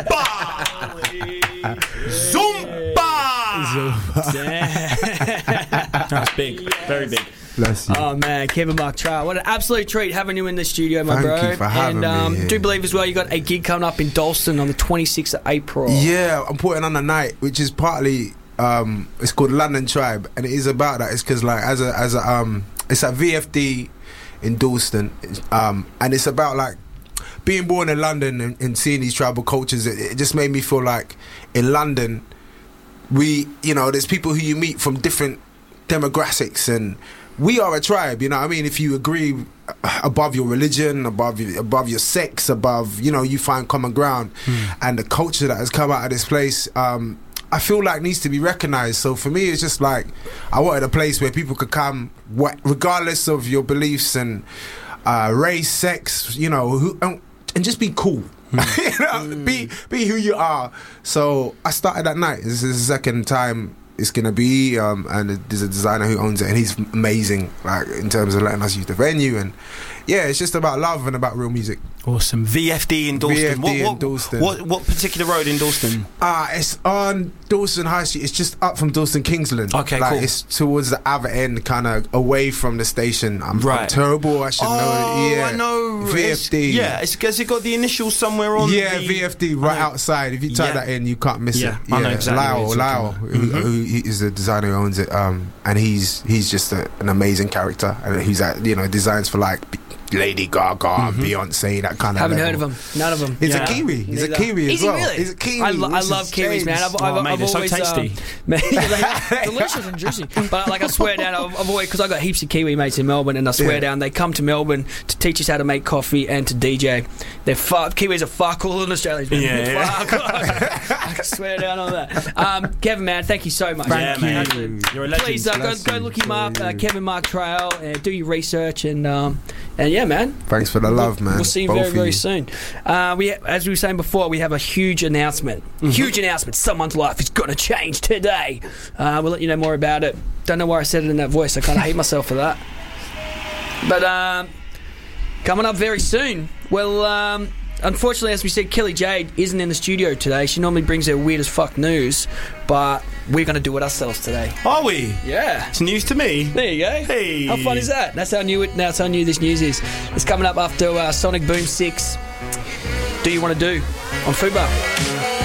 Zumba! That's big, very big. Bless you. Oh man, Kevin Mark Trail, what an absolute treat having you in the studio, my bro. Thank you for having me. Do believe as well you got a gig coming up in Dalston on the 26th of April. Yeah, I'm putting on a night, which is partly it's called London Tribe, and it is about that. It's because like it's at VFD in Dalston, and it's about like being born in London and seeing these tribal cultures. It just made me feel like in London, there's people who you meet from different demographics, and we are a tribe, you know what I mean? If you agree above your religion, above your sex, you find common ground. And the culture that has come out of this place, I feel like needs to be recognised. So for me, it's just like I wanted a place where people could come, regardless of your beliefs and race, sex, and just be cool. Be who you are. So I started that night. This is the second time it's gonna be, and there's a designer who owns it, and he's amazing, like in terms of letting us use the venue, and yeah, it's just about love and about real music. Awesome. VFD in Dalston. In Dalston. What particular road in Dalston? It's on Dalston High Street. It's just up from Dalston Kingsland. Okay, cool. It's towards the other end, kind of away from the station. I'm terrible. I should know. Yeah, I know. VFD. Has it got the initials somewhere on? Yeah, VFD right outside. If you type that in, you can't miss it. Yeah, I know exactly. Lyle, who is the designer who owns it, and he's just an amazing character, and he's designs for like Lady Gaga, Beyonce, that kind of Haven't level. heard of him. None of them. He's a Kiwi. He's a Kiwi as well. Is he really? He's a Kiwi. I love Kiwis, man. I've they're so always tasty. Delicious and juicy. But like I swear down, I've always, because I got heaps of Kiwi mates in Melbourne, and I swear down, they come to Melbourne to teach us how to make coffee and to DJ. Kiwis are far cooler than Australians. Man. I can swear down on that. Kevin, man, thank you so much. Thank you. You're a legend. Please go look him up, Kevin Mark Trail. Do your research and yeah, man. Thanks for the love, man. We'll see you very, very soon. As we were saying before, we have a huge announcement. Huge announcement. Someone's life is going to change today. We'll let you know more about it. Don't know why I said it in that voice. I kind of hate myself for that. But coming up very soon. Well, unfortunately, as we said, Kelly Jade isn't in the studio today. She normally brings her weird as fuck news, but we're going to do it ourselves today. Are we? Yeah. It's news to me. There you go. Hey. How fun is that? That's how new this news is. It's coming up after Sonic Boom 6. Do You Want to Do on Fubar.